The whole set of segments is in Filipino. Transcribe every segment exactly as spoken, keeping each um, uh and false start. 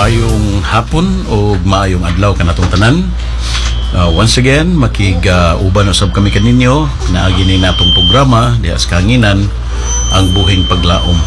maayong hapon o maayong adlaw kanatong tanan. Uh, once again, makig-uban uh, usab kami kaninyo na gini natong programa diha sa Kahanginan, ang buhing paglaom.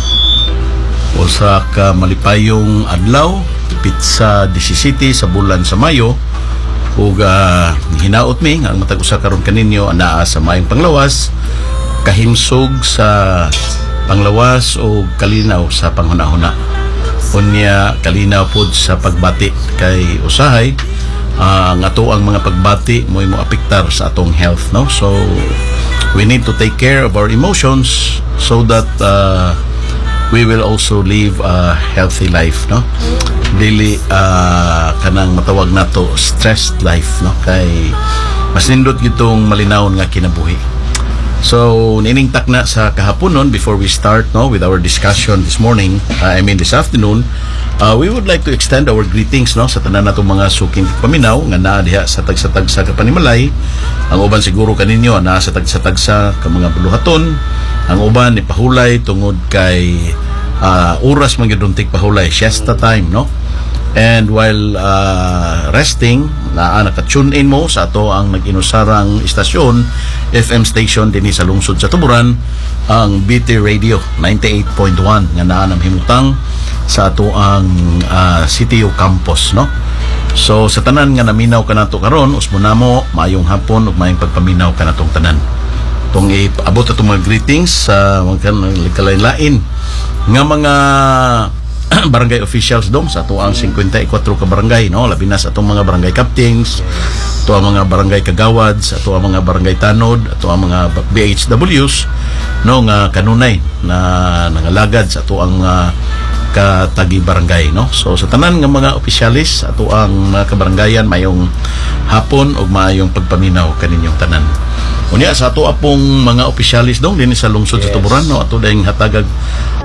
Usa ka malipayong adlaw pit sa disisiti sa bulan sa Mayo ug uh, hinaot mi nga ang matag usa karon kaninyo anaa sa mayong panglawas, kahimsog sa panglawas o kalinaw sa panghuna-huna. Unya kalinaw pod sa pagbati kay usahay uh, nga to ang mga pagbati mo mo apektar sa atong health, no? So we need to take care of our emotions so that uh, we will also live a healthy life, no? Dili uh, kanang matawag nato stressed life, no? Kay mas nindot gitong malinawon nga kinabuhi. So, niningtak na sa kahaponon before we start no with our discussion this morning, uh, I mean this afternoon, uh, we would like to extend our greetings no sa tanan natong mga suking paminaw nga naa diha sa tagsa-tagsa ka Panimalay. Ang uban siguro kaninyo naa sa tagsa-tagsa ka mga buluhaton, ang uban ni pahulay tungod kay uh, oras man gyud untik pahulay, siesta time, no? And while uh, resting, naa naka-tune in mo sa ato ang nag-inusarang istasyon, F M station dinhi sa lungsod sa Tuburan, ang B T Radio ninety-eight point one nga naa nam himutang sa ato ang uh, C T U campus, no? So sa tanan nga naminaw kanato karon, usmo namo maayong hapon ug maayong pagpaminaw kanatong tanan. Tong iabot atong mga greetings sa uh, mga kalain-lain nga mga barangay officials dong sa ato ang fifty-four ka barangay, no? Labi na sa atong mga barangay captains, ato ang mga barangay kagawads, ato ang mga barangay tanod, ato ang mga B H Ws, no, nga kanunay na nangalagad sa ato ang uh, katagi barangay, no? So sa tanan nga mga opisyalis ato ang mga kabarangayan, mayong hapon ug maayong pagpaminaw kaninyong tanan. Unya sa ato apong mga opisyalis dong dinhi sa lungsod yes. sa Tuburan, no, ato dayong hatagag